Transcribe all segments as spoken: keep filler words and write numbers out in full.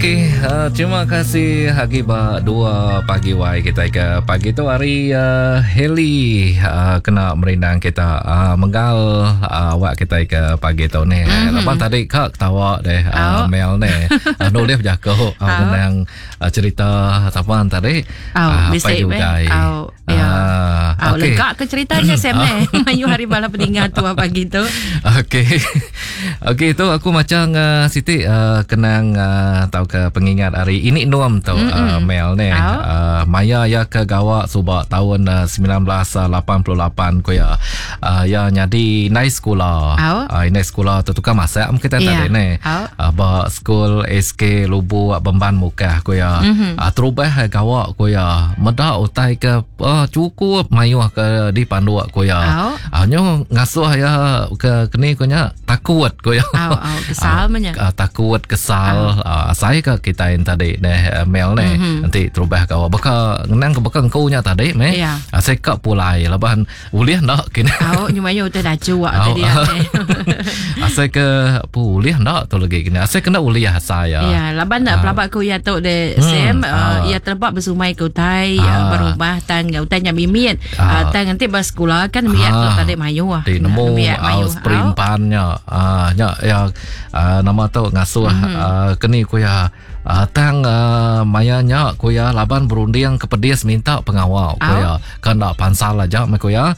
Okey, uh, terima kasih Hagi ba dua pagi wai kita ke pagi tu hari uh, Heli uh, kena merindang kita uh, menggal uh, awak kita ke pagi tu ni. Mm-hmm. Lepas tadi kak ketawa deh uh, oh. Mel ni. Uh, Nulis jago uh, oh. Menang uh, cerita tapuan tadi. Oh, uh, apa juga. Oh, ya. Uh, oh, okay. Lega ke ceritanya Sam ni. Mayu hari bala peninggal tua pagi tu. Okey. Okey tu aku macam uh, Siti uh, kenang uh, tahu ke pengingat hari ini nuam tu uh, Mel ni. Oh. Uh, Maya ya ke gawa subak tahun uh, sembilan belas lapan puluh lapan ko ya. Uh, ya nyadi naik sekolah. Oh. Uh, naik sekolah tu tukar masak kita yeah. tadi ni. Oh. Uh, ba school S K Lubu Bemban Muka ko ya. Mm-hmm. Uh, terubah gawa ko ya. Meda utai ke uh, cukup mayu ke di pandu ko ya. Oh. Uh, nyo ngasuh ya ke kini ko nya takut ko ya. Oh, oh, kesal menya. Uh, uh, takut kesal. Oh. Uh, saya ke kita yang tadi deh Mel ni mm-hmm. nanti terubah kau baka nang ke baka kau nya tadi me yeah. uh, saya kak pulai laban uliah nak kini au nyumayo tu dah cuak tadi ah saya ke puliah nak tu lagi kini saya kena uliah saya ya laban nak pelabak kau ya tu de Sam ia terlepak bersumai kau tai berubah tang kau tanya mimit tang nanti bas sekolah kan miat tu tadi mayu ah di nemu perimpannya ah nya ya nama tu ngasuh kini ku ya Uh, tang uh, mayanya ko ya laban berunding ke pedis minta pengawal ko ya kan nak pansal aja me ko ya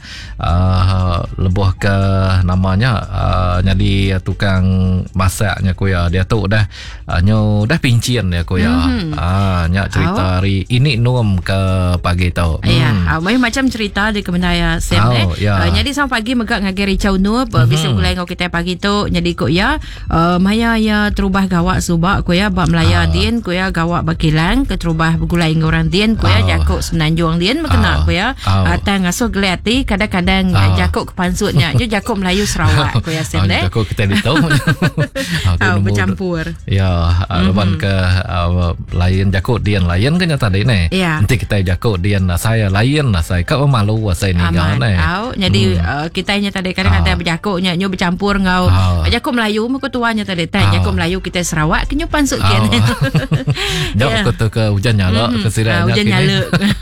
uh, lebih ke namanya uh, jadi tukang masaknya ko ya dia tu dah uh, nyo dah pincin ya ko ya mm-hmm. ah nya cerita hari ini nuam ke pagi tu ya mm. uh, macam cerita di kemenaya Sam oh, eh yeah. uh, jadi sama pagi megak ngagari cau nu mm-hmm. bisa mulai ngau kita pagi tu jadi ko ya uh, maya ya terubah gawak subak ko ya bab melaya dien ko ya gawak bakilang ke terubah begulai orang dien ko ya oh. jakuk semenanjung dien makena ko ya atang ngasuh gelati kadang-kadang oh. jakuk kepansutnya je jakuk Melayu Sarawak ko ya Sam deh jakuk kita di tahu oh, bercampur ya laban ke lain jakuk dien lain kan tadi ni nanti kita jakuk dien saya lain saya kau malu saya ni kan ni jadi kitanya tadi kadang-kadang berjakuknya nyo bercampur ngau jakuk Melayu mako tuanya tadi tanya jakuk Melayu kita Sarawak kenyo pansut kian jauh yeah. ke ke hujan nyala mm-hmm. ke siranya uh, hujan nyala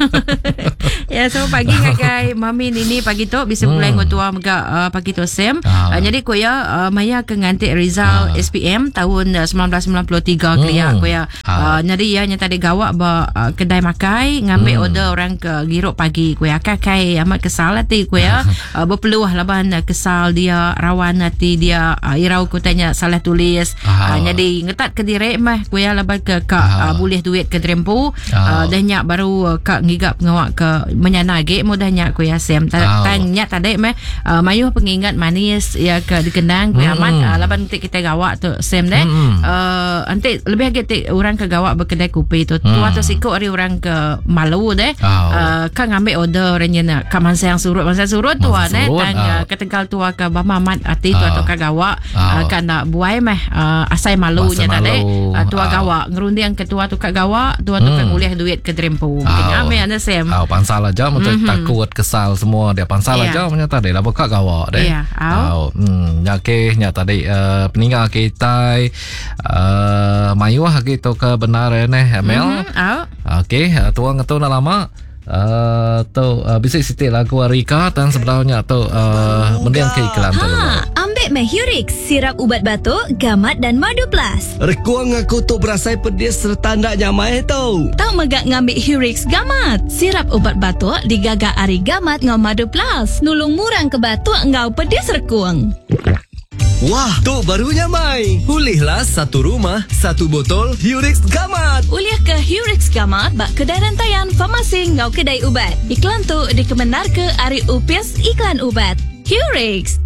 ya so pagi ngakai mami nini pagi tu bisa mulai mm. ngotua mega uh, pagi tu Sam ah. uh, jadi ko ya uh, maya ke ngantik Rizal ah. S P M tahun uh, sembilan belas sembilan puluh tiga mm. kelia ko ya ah. uh, jadi ya nya tadi gawak ba uh, kedai makai ngambil mm. order orang ke giruk pagi ko ya kakai amat kesal hati ko ya uh, berpeluh laban uh, kesal dia rawan hati dia uh, irau ko tanya salah tulis ah. uh, jadi ngetat ke direk mah ko ya laban ke kak ah. uh, boleh duit ke drempu ah. uh, dah nyak baru uh, kak ngigap ngawak ke menyana ge mudah nyak ko ya Sam ah. tanya tadi meh uh, mayuh pengingat manis ya ke dikenang ko mm. amat uh, laban nanti kita gawak tu Sam deh mm. uh, nanti lebih lagi ti orang ke gawak berkedai kopi tu mm. tu atau sikut hari orang ke malu deh oh. uh, kan ngambil order orangnya nak kaman sayang surut masa surut tu ah deh tang uh, ketegal tu ke bama mat ati tu atau ke gawak uh, kan nak buai meh uh, asai malunya tadi uh, tu gawak ngerundi yang ketua tu kat gawak tua tu kan boleh duit ke drempu mungkin ame anda Sam oh pansal aja macam mm-hmm. takut kesal semua dia pansal yeah. aja menyata dia lah buka gawak deh yeah. oh hmm nyake nyata tadi uh, peninggal kita uh, mayuah gitu ke benar ni Mel mm-hmm. oh okey uh, tuang tu dah lama Uh, tu uh, bisa Siti lagu Rika dan sebenarnya tu uh, mendiang ke iklan tu ha, ambil Mahurix sirap ubat batuk, gamat dan madu plus. Rekuang aku tu berasai pedis serta ndak nyamai tu. Tak megak ngambil Hurix gamat. Sirap ubat batuk digagak ari gamat ngau madu plus. Nulung murang ke batuk ngau pedis rekuang. Wah, tu barunya Mai. Ulihlah satu rumah, satu botol Hurix Gamat. Uliah ke Hurix Gamat bak kedai rantaian farmasi ngau kedai ubat. Iklan tu dikebenar ke Ari Upis Iklan Ubat. Hurix,